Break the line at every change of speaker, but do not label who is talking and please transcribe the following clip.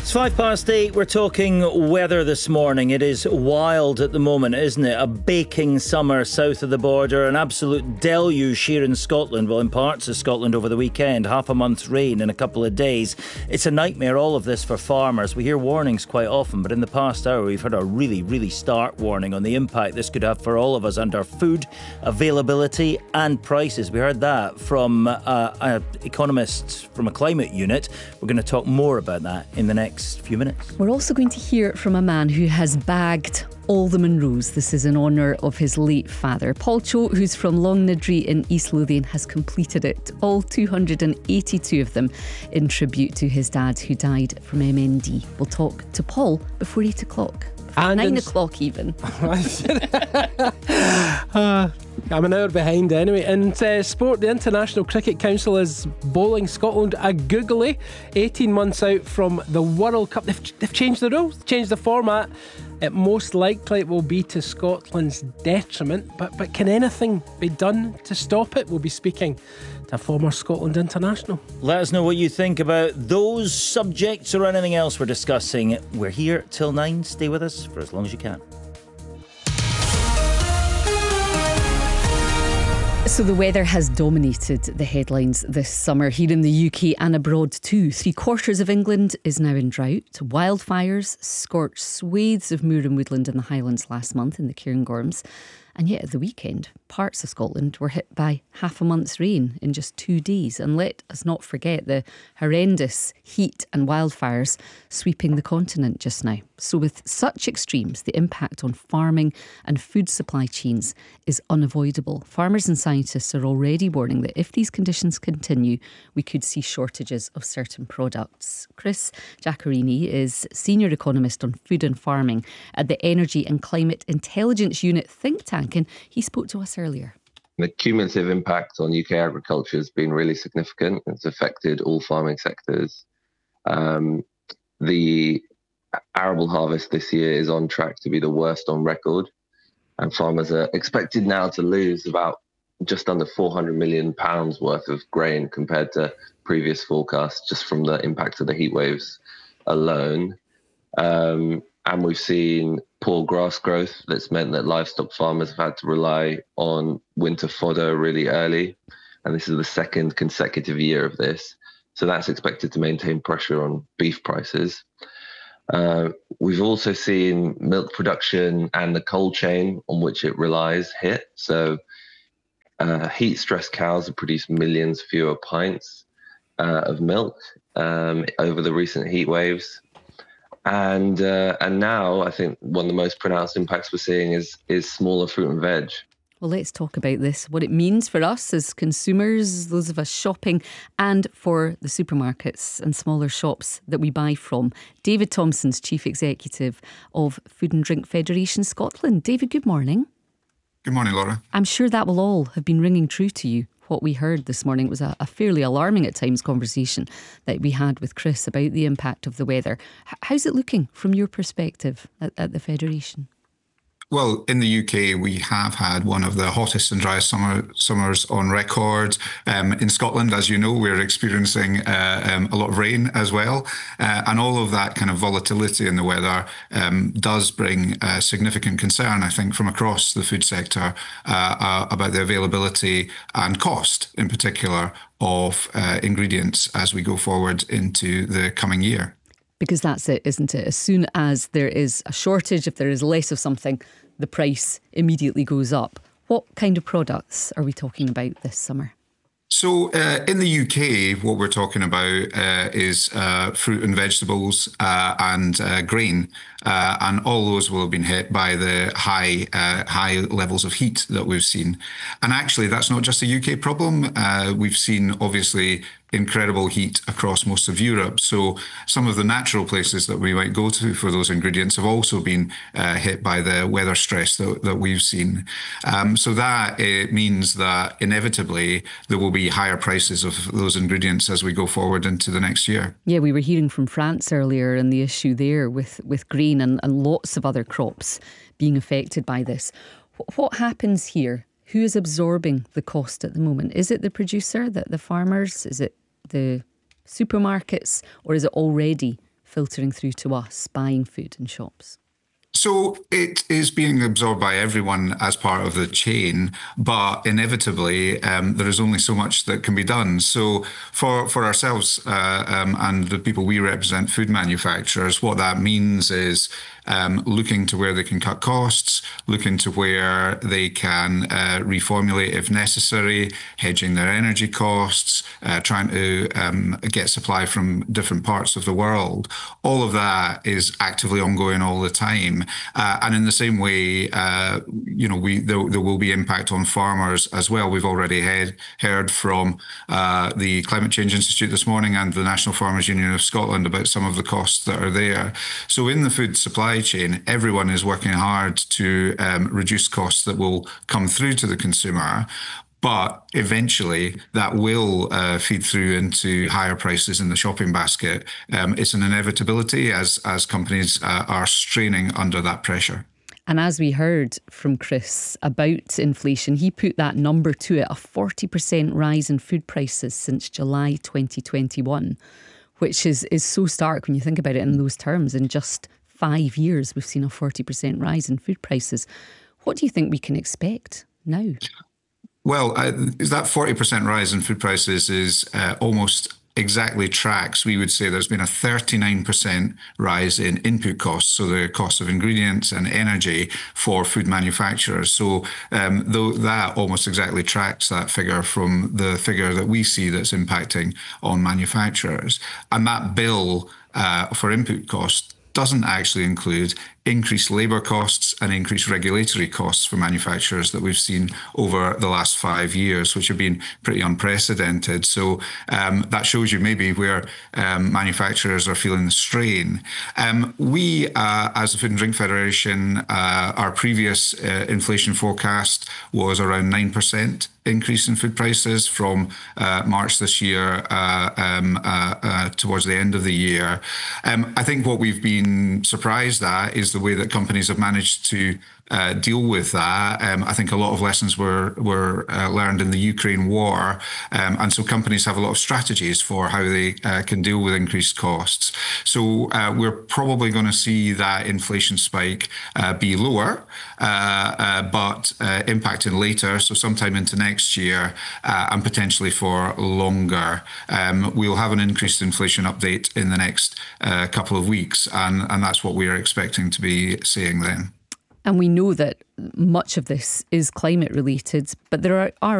It's 8:05. We're talking weather this morning. It is wild at the moment, isn't it? A baking summer south of the border, an absolute deluge here in Scotland. Well, in parts of Scotland over the weekend, half a month's rain in a couple of days. It's a nightmare, all of this, for farmers. We hear warnings quite often, but in the past hour we've had a really stark warning on the impact this could have for all of us under food availability and prices. We heard that from an economist from a climate unit. We're going to talk more about that in the next few minutes.
We're also going to hear from a man who has bagged all the Munros. This is in honour of his late father. Paul Choate, who's from Longnidree in East Lothian, has completed it. All 282 of them in tribute to his dad, who died from MND. We'll talk to Paul before 8 o'clock.
And
9 o'clock even.
I'm an hour behind anyway. In sport, the International Cricket Council is bowling Scotland a googly 18 months out from the World Cup. They've changed the rules, changed the format. It most likely will be to Scotland's detriment, but can anything be done to stop it? We'll be speaking to a former Scotland international.
Let us know what you think about those subjects or anything else we're discussing. We're here till 9. Stay with us for as long as you can.
So the weather has dominated the headlines this summer here in the UK and abroad too. 3/4 of England is now in drought. Wildfires scorched swathes of moor and woodland in the Highlands last month in the Cairngorms. And yet at the weekend, parts of Scotland were hit by half a month's rain in just 2 days. And let us not forget the horrendous heat and wildfires sweeping the continent just now. So with such extremes, the impact on farming and food supply chains is unavoidable. Farmers and scientists are already warning that if these conditions continue, we could see shortages of certain products. Chris Giacorini is Senior Economist on Food and Farming at the Energy and Climate Intelligence Unit think tank, and he spoke to us earlier.
The cumulative impact on UK agriculture has been really significant. It's affected all farming sectors. The arable harvest this year is on track to be the worst on record, and farmers are expected now to lose about just under £400 million worth of grain compared to previous forecasts, just from the impact of the heat waves alone. And we've seen poor grass growth that's meant that livestock farmers have had to rely on winter fodder really early. And this is the second consecutive year of this. So that's expected to maintain pressure on beef prices. We've also seen milk production and the cold chain on which it relies hit. So heat-stressed cows have produced millions fewer pints of milk over the recent heat waves. And now I think one of the most pronounced impacts we're seeing is smaller fruit and veg.
Well, let's talk about this, what it means for us as consumers, those of us shopping, and for the supermarkets and smaller shops that we buy from. David Thompson's Chief Executive of Food and Drink Federation Scotland. David, good morning.
Good morning, Laura.
I'm sure that will all have been ringing true to you. What we heard this morning was a fairly alarming at times conversation that we had with Chris about the impact of the weather. How's it looking from your perspective at the Federation?
Well, in the UK, we have had one of the hottest and driest summers on record. In Scotland, as you know, we're experiencing a lot of rain as well. And all of that kind of volatility in the weather does bring significant concern, I think, from across the food sector about the availability and cost, in particular, of ingredients as we go forward into the coming year.
Because that's it, isn't it? As soon as there is a shortage, if there is less of something, the price immediately goes up. What kind of products are we talking about this summer?
So in the UK, what we're talking about is fruit and vegetables and grain. And all those will have been hit by the high levels of heat that we've seen. And actually, that's not just a UK problem. We've seen, obviously, incredible heat across most of Europe. So some of the natural places that we might go to for those ingredients have also been hit by the weather stress that we've seen. So that it means that inevitably there will be higher prices of those ingredients as we go forward into the next year.
Yeah, we were hearing from France earlier and the issue there with grain and lots of other crops being affected by this. What happens here? Who is absorbing the cost at the moment? Is it the producer, the farmers? Is it the supermarkets? Or is it already filtering through to us buying food in shops?
So it is being absorbed by everyone as part of the chain, but inevitably there is only so much that can be done. So for ourselves and the people we represent, food manufacturers, what that means is looking to where they can cut costs, looking to where they can reformulate if necessary, hedging their energy costs, trying to get supply from different parts of the world. All of that is actively ongoing all the time. And in the same way, there will be impact on farmers as well. We've already heard from the Climate Change Institute this morning and the National Farmers Union of Scotland about some of the costs that are there. So in the food supply chain, everyone is working hard to reduce costs that will come through to the consumer. But eventually that will feed through into higher prices in the shopping basket. It's an inevitability as companies are straining under that pressure.
And as we heard from Chris about inflation, he put that number to it, a 40% rise in food prices since July 2021, which is so stark when you think about it in those terms. In just 5 years, we've seen a 40% rise in food prices. What do you think we can expect now?
Well, that 40% rise in food prices is almost exactly tracks. We would say there's been a 39% rise in input costs, so the cost of ingredients and energy for food manufacturers. So though that almost exactly tracks that figure from the figure that we see that's impacting on manufacturers. And that bill for input costs doesn't actually include increased labour costs and increased regulatory costs for manufacturers that we've seen over the last 5 years, which have been pretty unprecedented. So that shows you maybe where manufacturers are feeling the strain. We, as the Food and Drink Federation, our previous inflation forecast was around 9% increase in food prices from March this year towards the end of the year. I think what we've been surprised at is the way that companies have managed to deal with that. I think a lot of lessons were learned in the Ukraine war. And so companies have a lot of strategies for how they can deal with increased costs. So we're probably going to see that inflation spike be lower, but impacting later, so sometime into next year and potentially for longer. We'll have an increased inflation update in the next couple of weeks, and that's what we are expecting to be seeing then.
And we know that much of this is climate related, but there are